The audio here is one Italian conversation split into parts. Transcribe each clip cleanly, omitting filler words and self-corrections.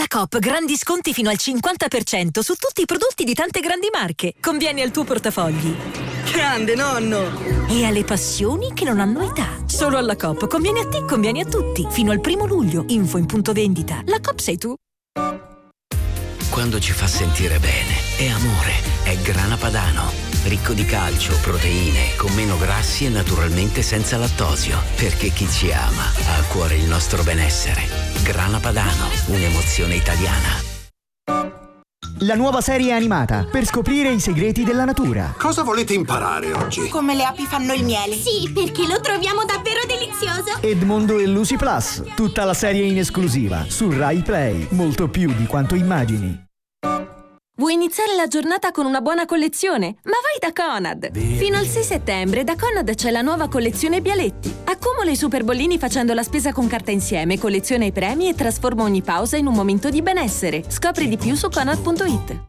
Coop grandi sconti fino al 50% su tutti i prodotti di tante grandi marche. Conviene al tuo portafogli. Grande nonno! E alle passioni che non hanno età. Solo alla Coop conviene a te, conviene a tutti. Fino al 1 luglio. Info in punto vendita. La Coop sei tu. Quando ci fa sentire bene, è amore, è Grana Padano. Ricco di calcio, proteine, con meno grassi e naturalmente senza lattosio. Perché chi ci ama ha a cuore il nostro benessere. Grana Padano, un'emozione italiana. La nuova serie animata per scoprire i segreti della natura. Cosa volete imparare oggi? Come le api fanno il miele. Sì, perché lo troviamo davvero delizioso. Edmondo e Lucy Plus, tutta la serie in esclusiva su Rai Play, molto più di quanto immagini. Vuoi iniziare la giornata con una buona collezione? Ma vai da Conad! Fino al 6 settembre da Conad c'è la nuova collezione Bialetti. Accumula i super bollini facendo la spesa con carta insieme, colleziona i premi e trasforma ogni pausa in un momento di benessere. Scopri di più su Conad.it.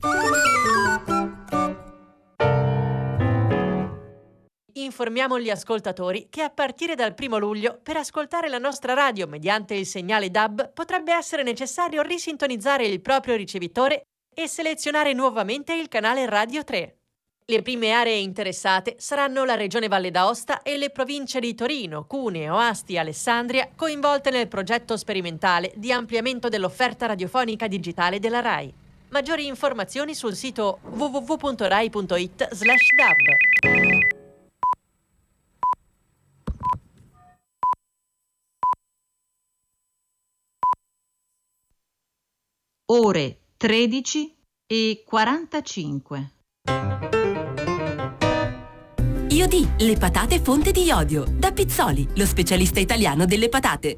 Informiamo gli ascoltatori che a partire dal 1 luglio, per ascoltare la nostra radio mediante il segnale DAB, potrebbe essere necessario risintonizzare il proprio ricevitore e selezionare nuovamente il canale Radio 3. Le prime aree interessate saranno la Regione Valle d'Aosta e le province di Torino, Cuneo, Asti e Alessandria, coinvolte nel progetto sperimentale di ampliamento dell'offerta radiofonica digitale della RAI. Maggiori informazioni sul sito www.rai.it/dab. Ore 13:45. Iodì, le patate fonte di iodio. Da Pizzoli, lo specialista italiano delle patate.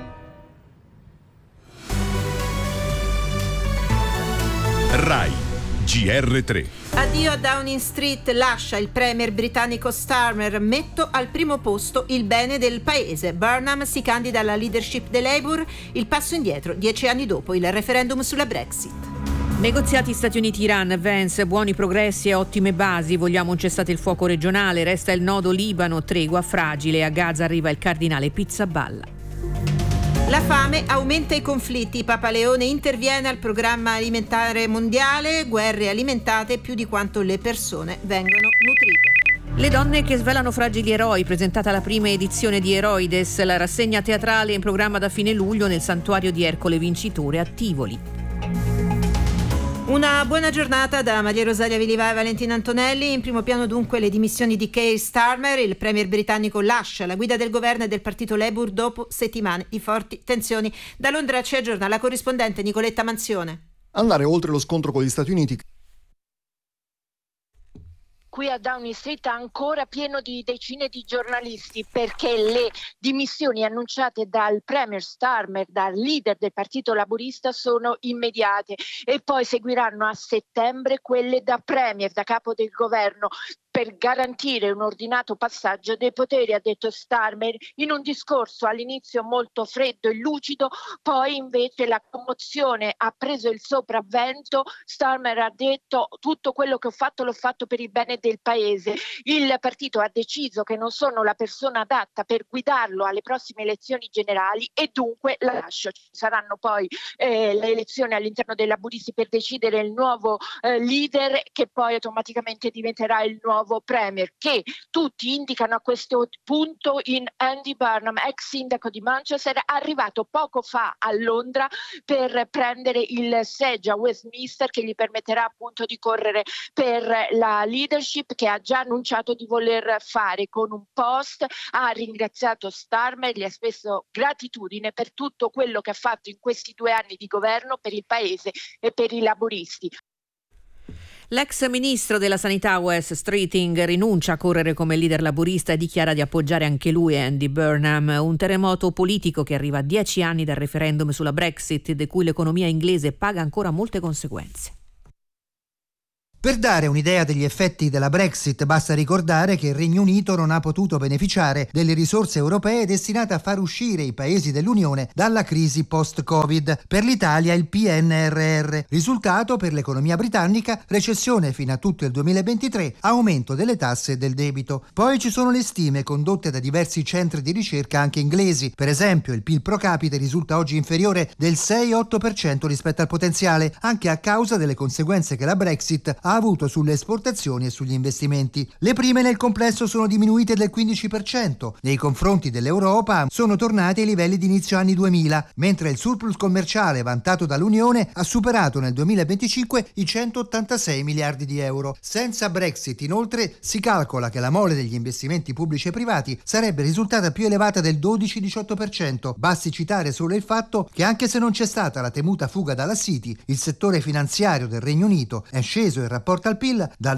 RAI GR3. Addio a Downing Street, lascia il premier britannico Starmer, metto al primo posto il bene del paese. Burnham si candida alla leadership dei Labour, il passo indietro 10 anni dopo il referendum sulla Brexit. Negoziati Stati Uniti-Iran, Vance, buoni progressi e ottime basi, vogliamo un cessate il fuoco regionale, resta il nodo Libano, tregua fragile, a Gaza arriva il cardinale Pizzaballa. La fame aumenta i conflitti, Papa Leone interviene al programma alimentare mondiale, guerre alimentate più di quanto le persone vengono nutrite. Le donne che svelano fragili eroi, presentata la prima edizione di Eroides, la rassegna teatrale in programma da fine luglio nel santuario di Ercole Vincitore a Tivoli. Una buona giornata da Maria Rosaria Viliva e Valentina Antonelli. In primo piano dunque le dimissioni di Keir Starmer. Il premier britannico lascia la guida del governo e del partito Labour dopo settimane di forti tensioni. Da Londra ci aggiorna la corrispondente Nicoletta Manzione. Andare oltre lo scontro con gli Stati Uniti. Qui a Downing Street ancora pieno di decine di giornalisti perché le dimissioni annunciate dal premier Starmer, dal leader del partito laburista, sono immediate e poi seguiranno a settembre quelle da premier, da capo del governo, per garantire un ordinato passaggio dei poteri, ha detto Starmer in un discorso all'inizio molto freddo e lucido, poi invece la commozione ha preso il sopravvento. Starmer ha detto: tutto quello che ho fatto l'ho fatto per il bene del paese. Il partito ha deciso che non sono la persona adatta per guidarlo alle prossime elezioni generali e dunque la lascio. Ci saranno poi le elezioni all'interno dei laburisti per decidere il nuovo leader, che poi automaticamente diventerà il nuovo premier, che tutti indicano a questo punto in Andy Burnham, ex sindaco di Manchester, arrivato poco fa a Londra per prendere il seggio a Westminster che gli permetterà appunto di correre per la leadership, che ha già annunciato di voler fare con un post. Ha ringraziato Starmer, gli ha espresso gratitudine per tutto quello che ha fatto in questi 2 anni di governo per il paese e per i laburisti. L'ex ministro della sanità Wes Streeting rinuncia a correre come leader laburista e dichiara di appoggiare anche lui Andy Burnham. Un terremoto politico che arriva a 10 anni dal referendum sulla Brexit, di cui l'economia inglese paga ancora molte conseguenze. Per dare un'idea degli effetti della Brexit, basta ricordare che il Regno Unito non ha potuto beneficiare delle risorse europee destinate a far uscire i paesi dell'Unione dalla crisi post-Covid. Per l'Italia il PNRR. Risultato per l'economia britannica: recessione fino a tutto il 2023, aumento delle tasse e del debito. Poi ci sono le stime condotte da diversi centri di ricerca anche inglesi. Per esempio, il PIL pro capite risulta oggi inferiore del 6-8% rispetto al potenziale, anche a causa delle conseguenze che la Brexit ha avuto sulle esportazioni e sugli investimenti. Le prime nel complesso sono diminuite del 15%, nei confronti dell'Europa sono tornati ai livelli di inizio anni 2000, mentre il surplus commerciale vantato dall'Unione ha superato nel 2025 i 186 miliardi di euro. Senza Brexit, inoltre, si calcola che la mole degli investimenti pubblici e privati sarebbe risultata più elevata del 12-18%. Basti citare solo il fatto che, anche se non c'è stata la temuta fuga dalla City, il settore finanziario del Regno Unito è sceso in rapporto al PIL dal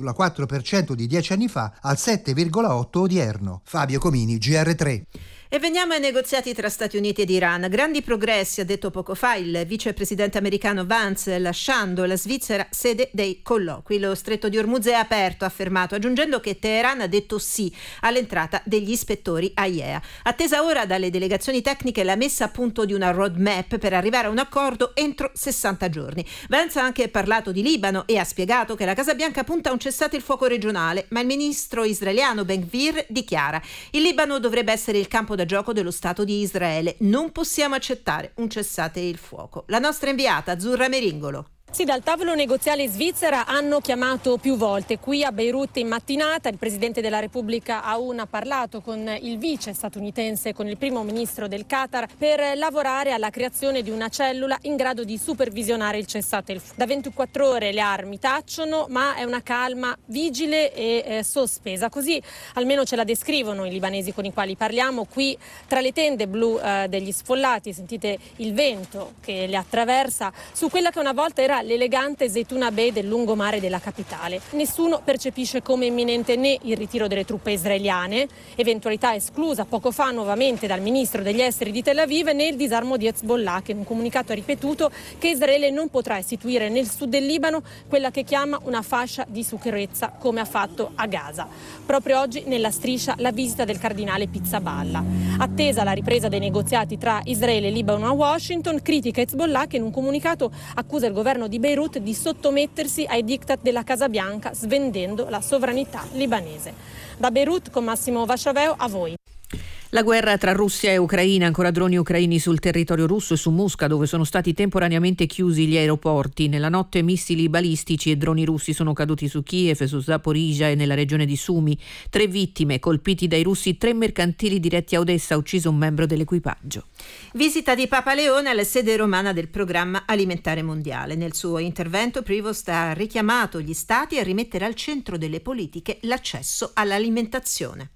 9,4% di 10 anni fa al 7,8% odierno. Fabio Comini, GR3. E veniamo ai negoziati tra Stati Uniti ed Iran. Grandi progressi, ha detto poco fa il vicepresidente americano Vance, lasciando la Svizzera sede dei colloqui. Lo stretto di Hormuz è aperto, ha affermato, aggiungendo che Teheran ha detto sì all'entrata degli ispettori AIEA. Attesa ora dalle delegazioni tecniche la messa a punto di una roadmap per arrivare a un accordo entro 60 giorni. Vance ha anche parlato di Libano e ha spiegato che la Casa Bianca punta a un cessate il fuoco regionale, ma il ministro israeliano Ben-Gvir dichiara: il Libano dovrebbe essere il campo da gioco dello Stato di Israele. Non possiamo accettare un cessate il fuoco. La nostra inviata Azzurra Meringolo. Sì, dal tavolo negoziale svizzera hanno chiamato più volte. Qui a Beirut in mattinata il presidente della Repubblica Aoun ha parlato con il vice statunitense, con il primo ministro del Qatar, per lavorare alla creazione di una cellula in grado di supervisionare il cessate il fuoco. Da 24 ore le armi tacciono, ma è una calma vigile e sospesa. Così almeno ce la descrivono i libanesi con i quali parliamo. Qui tra le tende blu degli sfollati sentite il vento che le attraversa su quella che una volta era l'elegante Zaytuna Bay del lungomare della capitale. Nessuno percepisce come imminente né il ritiro delle truppe israeliane, eventualità esclusa poco fa nuovamente dal ministro degli esteri di Tel Aviv, né il disarmo di Hezbollah, che in un comunicato ha ripetuto che Israele non potrà istituire nel sud del Libano quella che chiama una fascia di sicurezza come ha fatto a Gaza. Proprio oggi nella striscia la visita del cardinale Pizzaballa. Attesa la ripresa dei negoziati tra Israele e Libano a Washington, critica Hezbollah che in un comunicato accusa il governo di Beirut di sottomettersi ai diktat della Casa Bianca, svendendo la sovranità libanese. Da Beirut con Massimo Vasciaveo, a voi. La guerra tra Russia e Ucraina, ancora droni ucraini sul territorio russo e su Mosca, dove sono stati temporaneamente chiusi gli aeroporti. Nella notte missili balistici e droni russi sono caduti su Kiev, su Zaporizhzhia e nella regione di Sumi. 3 vittime, colpiti dai russi 3 mercantili diretti a Odessa, ucciso un membro dell'equipaggio. Visita di Papa Leone alla sede romana del Programma Alimentare Mondiale. Nel suo intervento Prevost ha richiamato gli stati a rimettere al centro delle politiche l'accesso all'alimentazione.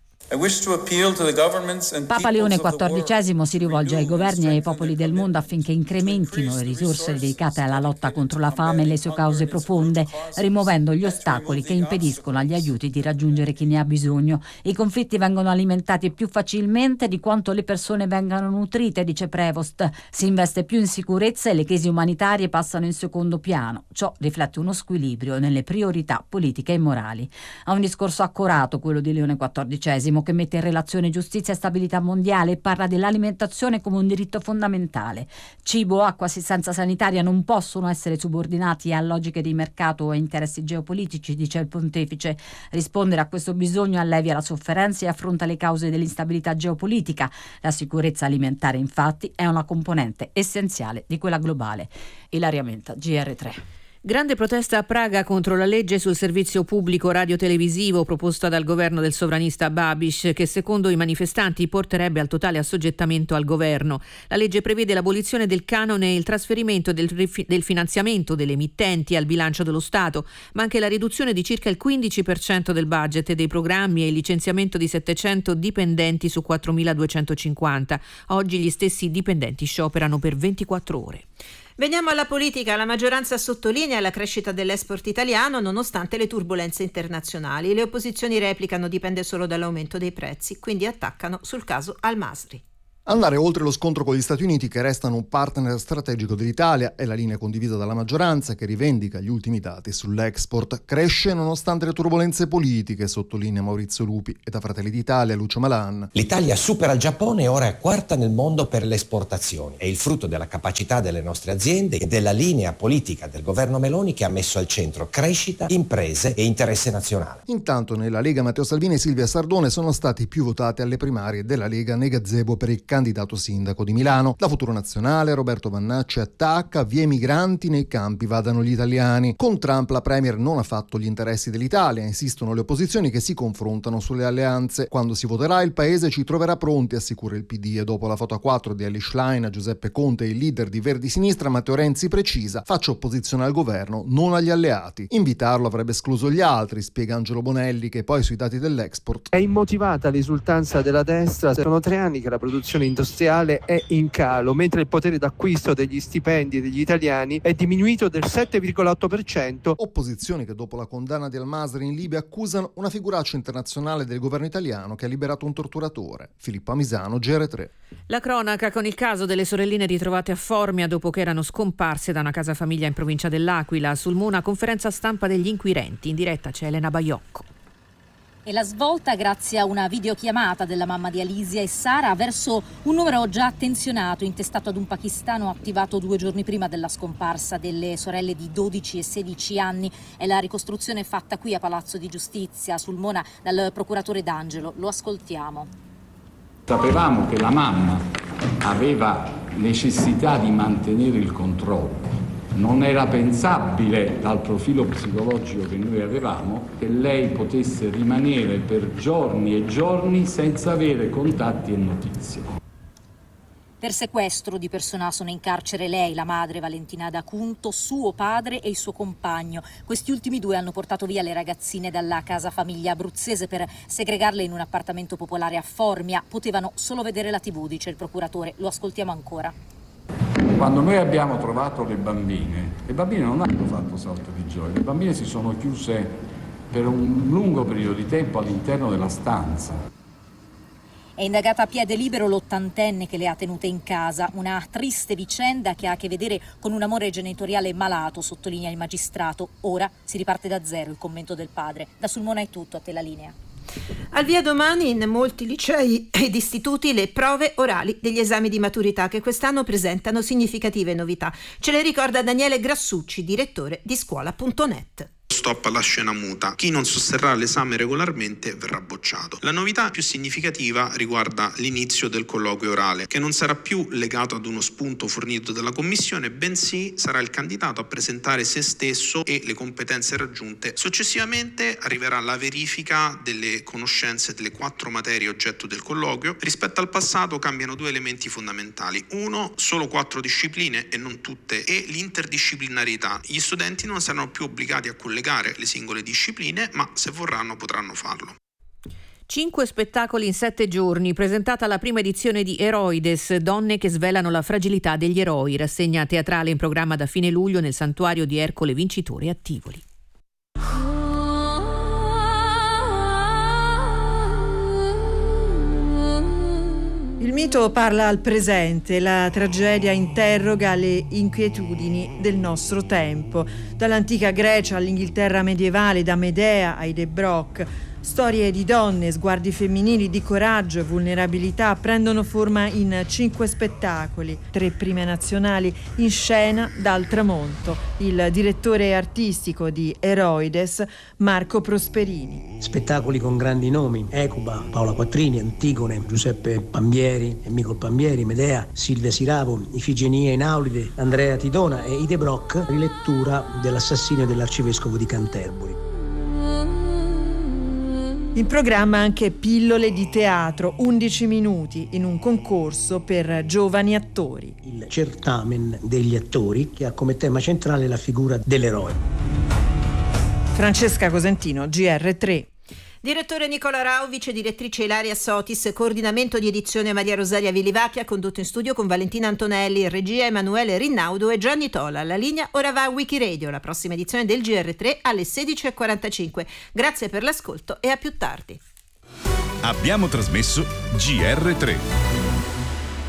Papa Leone XIV si rivolge ai governi e ai popoli del mondo affinché incrementino le risorse dedicate alla lotta contro la fame e le sue cause profonde, rimuovendo gli ostacoli che impediscono agli aiuti di raggiungere chi ne ha bisogno. I conflitti vengono alimentati più facilmente di quanto le persone vengano nutrite, dice Prevost. Si investe più in sicurezza e le crisi umanitarie passano in secondo piano. Ciò riflette uno squilibrio nelle priorità politiche e morali. Ha un discorso accorato quello di Leone XIV, che mette in relazione giustizia e stabilità mondiale e parla dell'alimentazione come un diritto fondamentale. Cibo, acqua, assistenza sanitaria non possono essere subordinati a logiche di mercato o a interessi geopolitici, dice il pontefice. Rispondere a questo bisogno allevia la sofferenza e affronta le cause dell'instabilità geopolitica. La sicurezza alimentare, infatti, è una componente essenziale di quella globale. Ilaria Menta, GR3. Grande protesta a Praga contro la legge sul servizio pubblico radiotelevisivo proposta dal governo del sovranista Babiš, che secondo i manifestanti porterebbe al totale assoggettamento al governo. La legge prevede l'abolizione del canone e il trasferimento del finanziamento delle emittenti al bilancio dello Stato, ma anche la riduzione di circa il 15% del budget dei programmi e il licenziamento di 700 dipendenti su 4.250. Oggi gli stessi dipendenti scioperano per 24 ore. Veniamo alla politica. La maggioranza sottolinea la crescita dell'export italiano nonostante le turbulenze internazionali. Le opposizioni replicano dipende solo dall'aumento dei prezzi, quindi attaccano sul caso Al Masri. Andare oltre lo scontro con gli Stati Uniti, che restano un partner strategico dell'Italia, è la linea condivisa dalla maggioranza, che rivendica gli ultimi dati sull'export. Cresce nonostante le turbolenze politiche, sottolinea Maurizio Lupi, e da Fratelli d'Italia Lucio Malan. L'Italia supera il Giappone e ora è quarta nel mondo per le esportazioni. È il frutto della capacità delle nostre aziende e della linea politica del governo Meloni, che ha messo al centro crescita, imprese e interesse nazionale. Intanto nella Lega Matteo Salvini e Silvia Sardone sono stati più votati alle primarie della Lega nei gazebo per il candidato sindaco di Milano. Da Futuro Nazionale Roberto Vannacci attacca: via i migranti, nei campi vadano gli italiani. Con Trump la premier non ha fatto gli interessi dell'Italia, insistono le opposizioni che si confrontano sulle alleanze. Quando si voterà il paese ci troverà pronti, assicura il PD, e dopo la foto a 4 di Elly Schlein a Giuseppe Conte, il leader di Verdi Sinistra, Matteo Renzi precisa: faccio opposizione al governo, non agli alleati. Invitarlo avrebbe escluso gli altri, spiega Angelo Bonelli, che poi sui dati dell'export è immotivata l'esultanza della destra. Sono 3 anni che la produzione industriale è in calo, mentre il potere d'acquisto degli stipendi degli italiani è diminuito del 7,8%. Opposizioni che dopo la condanna di Al-Masri in Libia accusano una figuraccia internazionale del governo italiano che ha liberato un torturatore. Filippo Amisano, GR3. La cronaca con il caso delle sorelline ritrovate a Formia dopo che erano scomparse da una casa famiglia in provincia dell'Aquila. Sulmona, conferenza stampa degli inquirenti. In diretta c'è Elena Baiocco. E la svolta grazie a una videochiamata della mamma di Alisia e Sara verso un numero già attenzionato, intestato ad un pakistano attivato 2 giorni prima della scomparsa delle sorelle di 12 e 16 anni. È la ricostruzione fatta qui a Palazzo di Giustizia, Sulmona, dal procuratore D'Angelo. Lo ascoltiamo. Sapevamo che la mamma aveva necessità di mantenere il controllo. Non era pensabile, dal profilo psicologico che noi avevamo, che lei potesse rimanere per giorni e giorni senza avere contatti e notizie. Per sequestro di persona sono in carcere lei, la madre Valentina D'Acunto, suo padre e il suo compagno. Questi ultimi 2 hanno portato via le ragazzine dalla casa famiglia abruzzese per segregarle in un appartamento popolare a Formia. Potevano solo vedere la TV, dice il procuratore. Lo ascoltiamo ancora. Quando noi abbiamo trovato le bambine non hanno fatto salto di gioia, le bambine si sono chiuse per un lungo periodo di tempo all'interno della stanza. È indagata a piede libero l'80enne che le ha tenute in casa, una triste vicenda che ha a che vedere con un amore genitoriale malato, sottolinea il magistrato. Ora si riparte da zero, il commento del padre. Da Sulmona è tutto, a te la linea. Al via domani in molti licei ed istituti le prove orali degli esami di maturità che quest'anno presentano significative novità. Ce le ricorda Daniele Grassucci, direttore di scuola.net. Stop alla scena muta. Chi non sosterrà l'esame regolarmente verrà bocciato. La novità più significativa riguarda l'inizio del colloquio orale, che non sarà più legato ad uno spunto fornito dalla commissione, bensì sarà il candidato a presentare se stesso e le competenze raggiunte. Successivamente arriverà la verifica delle conoscenze delle 4 materie oggetto del colloquio. Rispetto al passato cambiano 2 elementi fondamentali. Uno, solo 4 discipline e non tutte, e l'interdisciplinarità. Gli studenti non saranno più obbligati a collegare le singole discipline, ma se vorranno potranno farlo. 5 spettacoli in 7 giorni, presentata la prima edizione di Eroides, donne che svelano la fragilità degli eroi, rassegna teatrale in programma da fine luglio nel santuario di Ercole Vincitore a Tivoli. Il mito parla al presente, la tragedia interroga le inquietudini del nostro tempo. Dall'antica Grecia all'Inghilterra medievale, da Medea ai De Broc, storie di donne, sguardi femminili, di coraggio e vulnerabilità prendono forma in 5 spettacoli, 3 prime nazionali in scena dal tramonto. Il direttore artistico di Eroides, Marco Prosperini. Spettacoli con grandi nomi: Ecuba, Paola Quattrini, Antigone, Giuseppe Pambieri, Emicol Pambieri, Medea, Silvia Siravo, Ifigenia in Aulide, Andrea Tidona e i De Broc, rilettura dell'assassinio dell'arcivescovo di Canterbury. In programma anche pillole di teatro, 11 minuti in un concorso per giovani attori. Il certamen degli attori che ha come tema centrale la figura dell'eroe. Francesca Cosentino, GR3. Direttore Nicola Rau, vice direttrice Ilaria Sotis, coordinamento di edizione Maria Rosaria Villivacchi, ha condotto in studio con Valentina Antonelli, regia Emanuele Rinnaudo e Gianni Tola. La linea ora va a Wikiradio, la prossima edizione del GR3 alle 16:45. Grazie per l'ascolto e a più tardi. Abbiamo trasmesso GR3.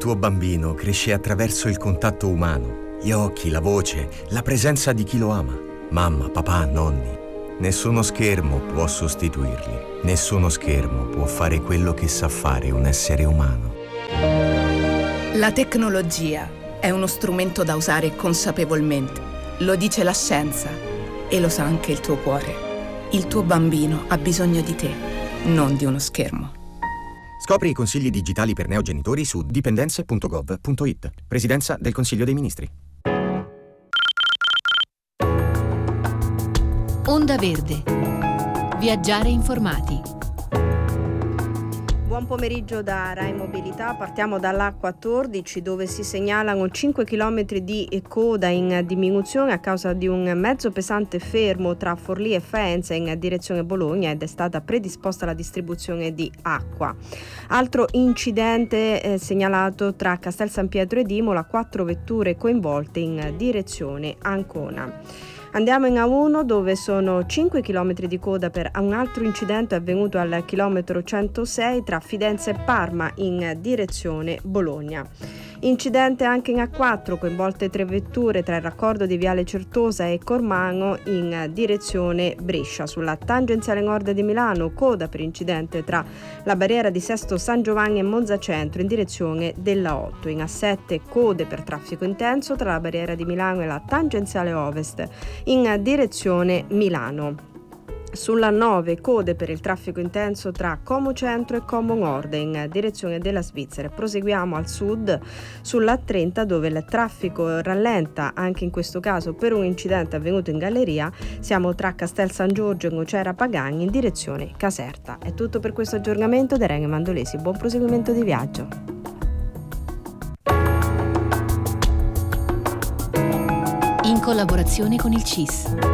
tuo bambino cresce attraverso il contatto umano, gli occhi, la voce, la presenza di chi lo ama. Mamma, papà, nonni. Nessuno schermo può sostituirli. Nessuno schermo può fare quello che sa fare un essere umano. La tecnologia è uno strumento da usare consapevolmente. Lo dice la scienza e lo sa anche il tuo cuore. Il tuo bambino ha bisogno di te, non di uno schermo. Scopri i consigli digitali per neogenitori su dipendenze.gov.it. Presidenza del Consiglio dei Ministri. Onda Verde. Viaggiare informati. Buon pomeriggio da Rai Mobilità, partiamo dall'A14 dove si segnalano 5 km di coda in diminuzione a causa di un mezzo pesante fermo tra Forlì e Faenza in direzione Bologna ed è stata predisposta la distribuzione di acqua. Altro incidente segnalato tra Castel San Pietro ed Imola, 4 vetture coinvolte in direzione Ancona. Andiamo in A1 dove sono 5 km di coda per un altro incidente avvenuto al chilometro 106 tra Fidenza e Parma in direzione Bologna. Incidente anche in A4, coinvolte 3 vetture tra il raccordo di Viale Certosa e Cormano in direzione Brescia. Sulla tangenziale nord di Milano, coda per incidente tra la barriera di Sesto San Giovanni e Monza Centro in direzione della 8. In A7 code per traffico intenso tra la barriera di Milano e la tangenziale ovest in direzione Milano. Sulla 9 code per il traffico intenso tra Como Centro e Como Nord in direzione della Svizzera. Proseguiamo al sud sulla 30 dove il traffico rallenta anche in questo caso per un incidente avvenuto in galleria. Siamo tra Castel San Giorgio e Nocera Pagani in direzione Caserta. È tutto per questo aggiornamento da Irene Mandolesi. Buon proseguimento di viaggio. In collaborazione con il CIS.